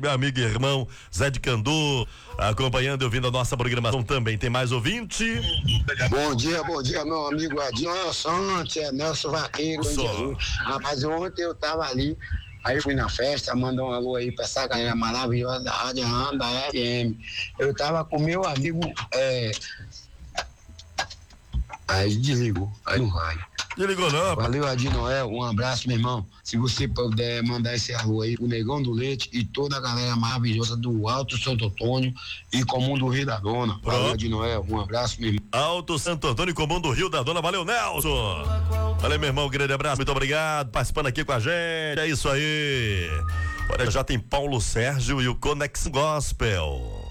meu amigo e irmão Zé de Candu, acompanhando e ouvindo a nossa programação também. Tem mais ouvinte? Bom dia, meu amigo Adilson, é Nelson Vaqueiro. Rapaz, ontem eu tava ali, aí fui na festa, mandou um alô aí pra essa galera maravilhosa da Rádio da FM. Eu tava com meu amigo, aí desligou, aí não vai. Desligou não. Valeu, Adi Noel, um abraço, meu irmão. Se você puder mandar esse alô aí, o Negão do Leite e toda a galera maravilhosa do Alto Santo Antônio e Comum do Rio da Dona. Valeu, Adi Noel, um abraço, meu irmão. Alto Santo Antônio e Comum do Rio da Dona, valeu, Nelson. Valeu, meu irmão, um grande abraço, muito obrigado, participando aqui com a gente, é isso aí. Olha, já tem Paulo Sérgio e o Conex Gospel.